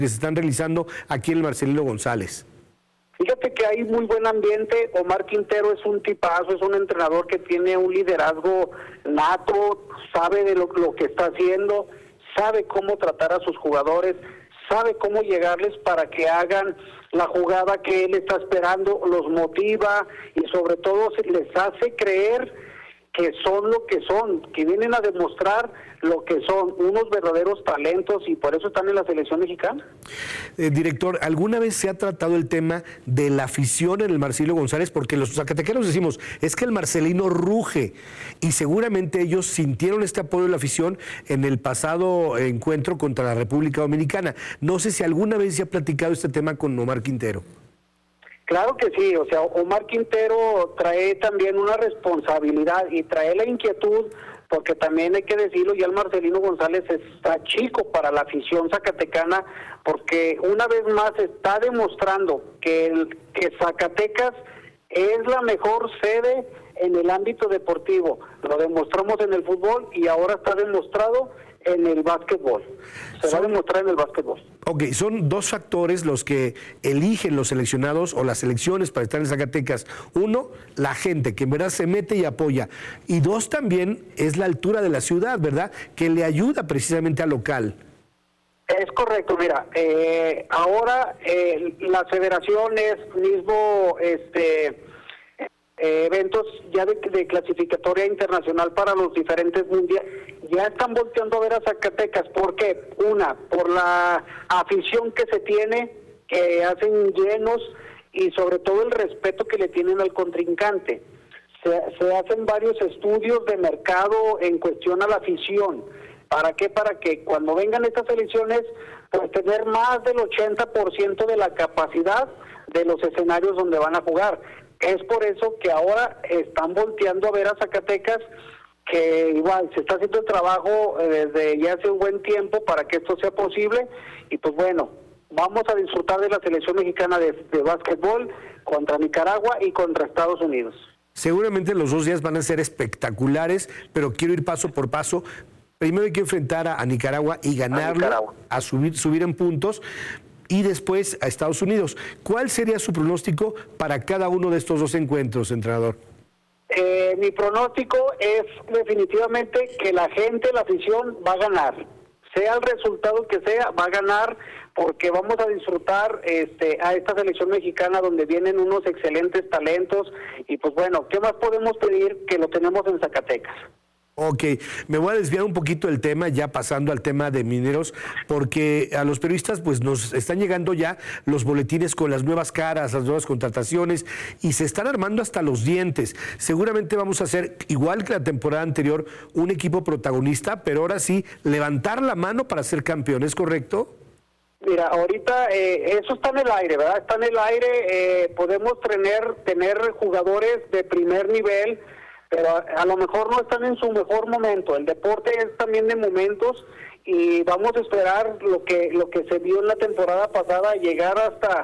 que se están realizando aquí en el Marcelino González? Fíjate que hay muy buen ambiente. Omar Quintero es un tipazo, es un entrenador que tiene un liderazgo nato, sabe de lo que está haciendo, sabe cómo tratar a sus jugadores, sabe cómo llegarles para que hagan la jugada que él está esperando, los motiva y sobre todo les hace creer que son lo que son, que vienen a demostrar lo que son, unos verdaderos talentos, y por eso están en la selección mexicana. Director, ¿alguna vez se ha tratado el tema de la afición en el Marcelino González? Porque los zacatecanos decimos, es que el Marcelino ruge, y seguramente ellos sintieron este apoyo de la afición en el pasado encuentro contra la República Dominicana. No sé si alguna vez se ha platicado este tema con Omar Quintero. Claro que sí, o sea, Omar Quintero trae también una responsabilidad y trae la inquietud, porque también hay que decirlo, ya el Marcelino González está chico para la afición zacatecana, porque una vez más está demostrando que Zacatecas es la mejor sede en el ámbito deportivo. Lo demostramos en el fútbol y ahora está demostrado en el básquetbol. Se va a demostrar en el básquetbol. Ok, son dos factores los que eligen los seleccionados o las selecciones para estar en Zacatecas. Uno, la gente, que en verdad se mete y apoya. Y dos, también es la altura de la ciudad, ¿verdad? Que le ayuda precisamente al local. Es correcto, mira, ahora las federaciones, mismo eventos ya de clasificatoria internacional para los diferentes mundiales, ya están volteando a ver a Zacatecas. ¿Por qué? Una, por la afición que se tiene, que hacen llenos, y sobre todo el respeto que le tienen al contrincante. Se hacen varios estudios de mercado en cuestión a la afición. ¿Para qué? Para que cuando vengan estas elecciones, pues tener más del 80% de la capacidad de los escenarios donde van a jugar. Es por eso que ahora están volteando a ver a Zacatecas, que igual se está haciendo el trabajo desde ya hace un buen tiempo para que esto sea posible. Y pues bueno, vamos a disfrutar de la selección mexicana de básquetbol contra Nicaragua y contra Estados Unidos. Seguramente los 2 días van a ser espectaculares, pero quiero ir paso por paso. Primero hay que enfrentar a Nicaragua y ganarlo, a subir en puntos, y después a Estados Unidos. ¿Cuál sería su pronóstico para cada uno de estos 2 encuentros, entrenador? Mi pronóstico es definitivamente que la gente, la afición, va a ganar. Sea el resultado que sea, va a ganar, porque vamos a disfrutar a esta selección mexicana donde vienen unos excelentes talentos. Y pues bueno, ¿qué más podemos pedir que lo tenemos en Zacatecas? Ok, me voy a desviar un poquito del tema, ya pasando al tema de Mineros, porque a los periodistas pues nos están llegando ya los boletines con las nuevas caras, las nuevas contrataciones, y se están armando hasta los dientes. Seguramente vamos a hacer, igual que la temporada anterior, un equipo protagonista, pero ahora sí, levantar la mano para ser campeón, ¿es correcto? Mira, ahorita eso está en el aire, ¿verdad? Está en el aire, podemos tener jugadores de primer nivel, pero a lo mejor no están en su mejor momento. El deporte es también de momentos, y vamos a esperar lo que se vio en la temporada pasada, llegar hasta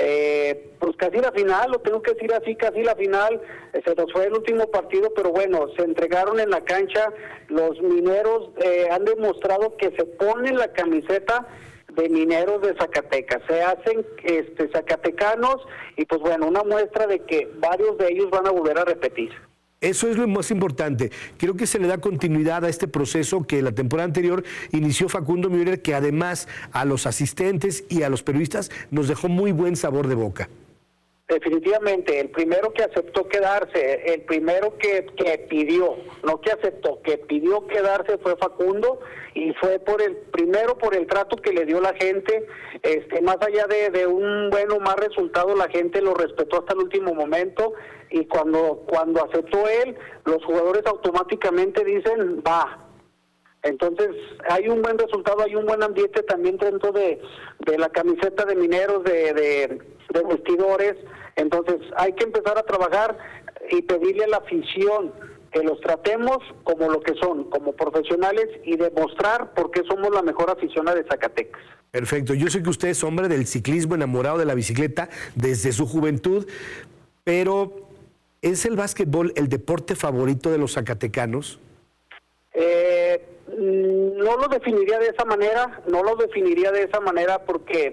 pues casi la final, lo tengo que decir así, casi la final. Se nos fue el último partido, pero bueno, se entregaron en la cancha. Los Mineros han demostrado que se ponen la camiseta de Mineros de Zacatecas, se hacen zacatecanos, y pues bueno, una muestra de que varios de ellos van a volver a repetir. Eso es lo más importante. Creo que se le da continuidad a este proceso que la temporada anterior inició Facundo Müller, que además a los asistentes y a los periodistas nos dejó muy buen sabor de boca. Definitivamente, el primero que aceptó quedarse, el primero que pidió, no que aceptó, que pidió quedarse fue Facundo, y fue por el trato que le dio la gente. Más allá de un buen o mal resultado, la gente lo respetó hasta el último momento, y cuando aceptó él, los jugadores automáticamente dicen va. Entonces hay un buen resultado, hay un buen ambiente también dentro de la camiseta de Mineros, de vestidores. Entonces hay que empezar a trabajar y pedirle a la afición que los tratemos como lo que son, como profesionales, y demostrar por qué somos la mejor afición de Zacatecas. Perfecto, yo sé que usted es hombre del ciclismo, enamorado de la bicicleta desde su juventud, pero ¿es el básquetbol el deporte favorito de los zacatecanos? no lo definiría de esa manera, porque